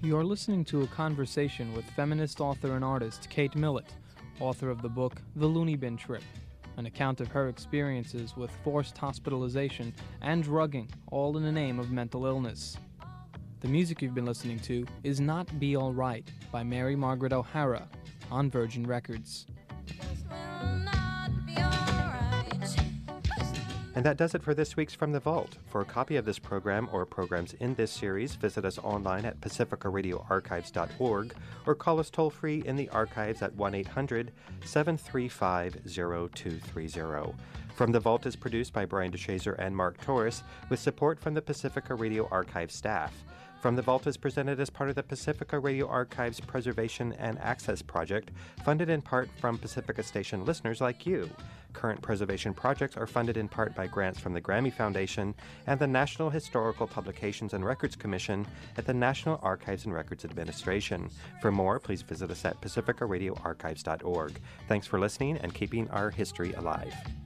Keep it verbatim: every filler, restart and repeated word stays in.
You're listening to a conversation with feminist author and artist Kate Millett, author of the book The Looney Bin Trip, an account of her experiences with forced hospitalization and drugging, all in the name of mental illness. The music you've been listening to is Not Be All Right by Mary Margaret O'Hara on Virgin Records. And that does it for this week's From the Vault. For a copy of this program or programs in this series, visit us online at pacifica radio archives dot org or call us toll-free in the archives at one eight hundred seven three five zero two three zero. From the Vault is produced by Brian DeShazer and Mark Torres with support from the Pacifica Radio Archive staff. From the Vault is presented as part of the Pacifica Radio Archives Preservation and Access Project, funded in part from Pacifica Station listeners like you. Current preservation projects are funded in part by grants from the Grammy Foundation and the National Historical Publications and Records Commission at the National Archives and Records Administration. For more, please visit us at pacifica radio archives dot org. Thanks for listening and keeping our history alive.